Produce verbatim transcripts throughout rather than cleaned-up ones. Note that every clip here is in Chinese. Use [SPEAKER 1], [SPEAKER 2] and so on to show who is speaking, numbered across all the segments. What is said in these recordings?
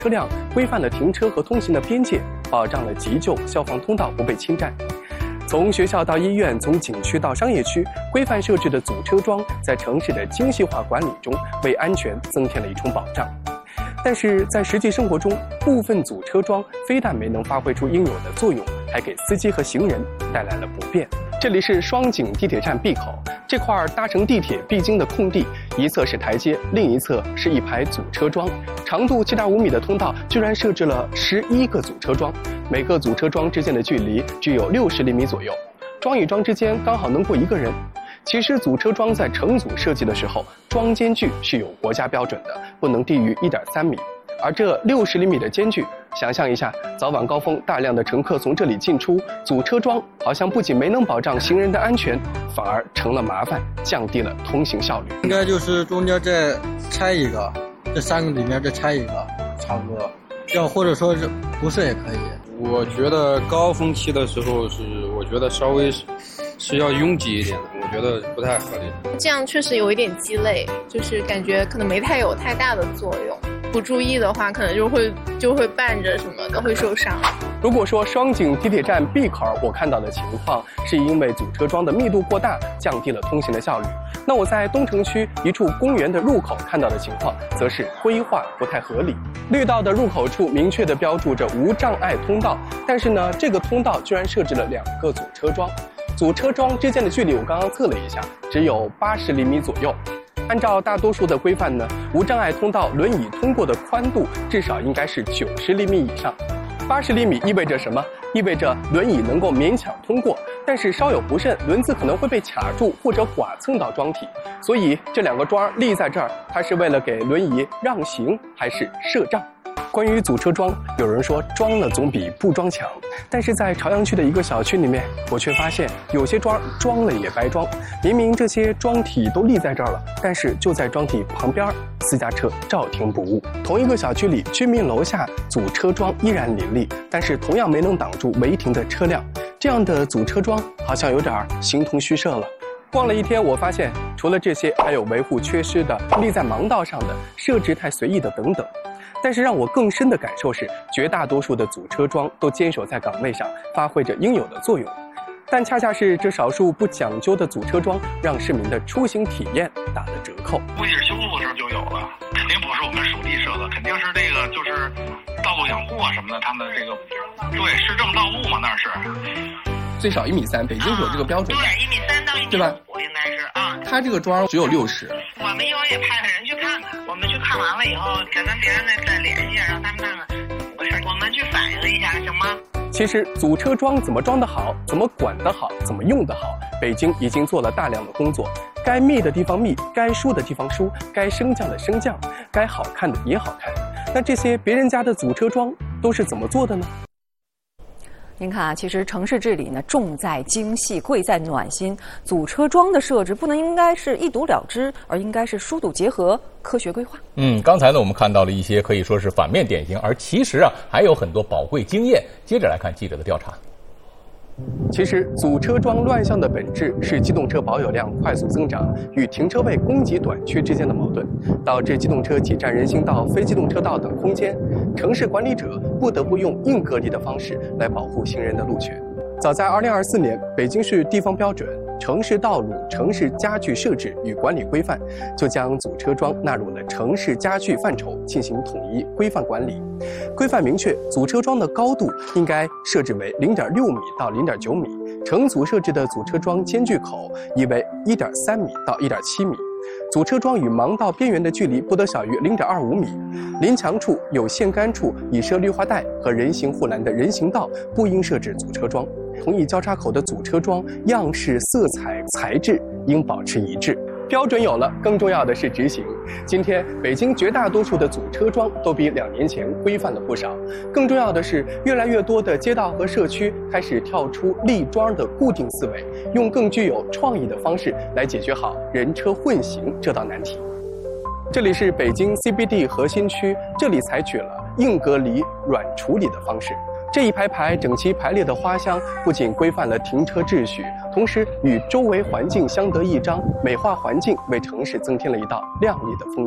[SPEAKER 1] 车辆，规范了停车和通行的边界，保障了急救、消防通道不被侵占。从学校到医院，从景区到商业区，规范设置的阻车桩在城市的精细化管理中，为安全增添了一重保障。但是在实际生活中，部分阻车桩非但没能发挥出应有的作用，还给司机和行人带来了不便。这里是双井地铁站 B 口，这块搭乘地铁必经的空地，一侧是台阶，另一侧是一排阻车桩。长度 七点五米的通道居然设置了十一个阻车桩，每个阻车桩之间的距离只有六十厘米左右，桩与桩之间刚好能过一个人。其实阻车桩在成组设计的时候，桩间距是有国家标准的，不能低于 一点三米。而这六十厘米的间距，想象一下，早晚高峰大量的乘客从这里进出，阻车桩好像不仅没能保障行人的安全，反而成了麻烦，降低了通行效率。
[SPEAKER 2] 应该就是中间再拆一个，这三个里面再拆一个，差不多。要或者说是不是也可以？
[SPEAKER 3] 我觉得高峰期的时候是，我觉得稍微是是要拥挤一点的，我觉得不太合理。
[SPEAKER 4] 这样确实有一点鸡肋，就是感觉可能没太有太大的作用。不注意的话，可能就会就会绊着什么的，会受伤。
[SPEAKER 1] 如果说双井地铁站 B 口我看到的情况是因为阻车桩的密度过大，降低了通行的效率，那我在东城区一处公园的入口看到的情况，则是规划不太合理。绿道的入口处明确地标注着无障碍通道，但是呢，这个通道居然设置了两个阻车桩，阻车桩之间的距离我刚刚测了一下，只有八十厘米左右。按照大多数的规范呢，无障碍通道轮椅通过的宽度至少应该是九十厘米以上。八十厘米意味着什么？意味着轮椅能够勉强通过，但是稍有不慎，轮子可能会被卡住或者剐蹭到桩体。所以这两个桩立在这儿，它是为了给轮椅让行，还是设障？关于阻车桩，有人说装了总比不装强，但是在朝阳区的一个小区里面，我却发现有些桩装了也白装。明明这些桩体都立在这儿了，但是就在桩体旁边，私家车照停不误。同一个小区里，居民楼下阻车桩依然林立，但是同样没能挡住违停的车辆。这样的阻车桩好像有点形同虚设了。逛了一天，我发现除了这些，还有维护缺失的、立在盲道上的、设置太随意的等等。但是让我更深的感受是，绝大多数的阻车桩都坚守在岗位上，发挥着应有的作用。但恰恰是这少数不讲究的阻车桩，让市民的出行体验打了折扣。
[SPEAKER 5] 估计是修路的时候就有了，肯定不是我们属地设的，肯定是这个就是道路养护啊什么的，他们的这个对市政道路嘛，那是
[SPEAKER 1] 最少一米三，北京是有这个标准的，
[SPEAKER 5] 对，一米三到一米
[SPEAKER 1] 对吧？
[SPEAKER 5] 五应该是啊。
[SPEAKER 1] 它这个桩只有六十。
[SPEAKER 5] 我们一会儿也派个人去看看，我们去看完了以后，再跟别人再再联系，让他们看看怎么回事，我们去反映一下，行吗？
[SPEAKER 1] 其实阻车桩怎么装得好，怎么管得好，怎么用得好，北京已经做了大量的工作。该密的地方密，该疏的地方疏，该升降的升降，该好看的也好看。那这些别人家的阻车桩都是怎么做的呢？
[SPEAKER 6] 您看啊，其实城市治理呢，重在精细，贵在暖心。阻车桩的设置不能应该是一堵了之，而应该是疏堵结合，科学规划。
[SPEAKER 7] 嗯，刚才呢，我们看到了一些可以说是反面典型，而其实啊，还有很多宝贵经验。接着来看记者的调查。
[SPEAKER 1] 其实，阻车桩乱象的本质是机动车保有量快速增长与停车位供给短缺之间的矛盾，导致机动车挤占人行道、非机动车道等空间。城市管理者不得不用硬隔离的方式来保护行人的路权。早在二零二四年，北京市地方标准《城市道路城市家具设置与管理规范》就将阻车桩纳入了城市家具范畴进行统一规范管理。规范明确，阻车桩的高度应该设置为 零点六米到 零点九米，成组设置的阻车桩间距口宜为 一点三米到 一点七米。阻车桩与盲道边缘的距离不得小于 零点二五米，临墙处有线杆处已设绿化带和人行护栏的人行道不应设置阻车桩。同一交叉口的阻车桩样式、色彩、材质应保持一致。标准有了，更重要的是执行。今天，北京绝大多数的阻车桩都比两年前规范了不少。更重要的是，越来越多的街道和社区开始跳出立桩的固定思维，用更具有创意的方式来解决好人车混行这道难题。这里是北京 C B D 核心区，这里采取了硬隔离、软处理的方式。这一排排整齐排列的花箱，不仅规范了停车秩序，同时与周围环境相得益彰，美化环境，为城市增添了一道亮丽的风景。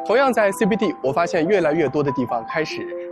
[SPEAKER 1] 同样在 C B D， 我发现越来越多的地方开始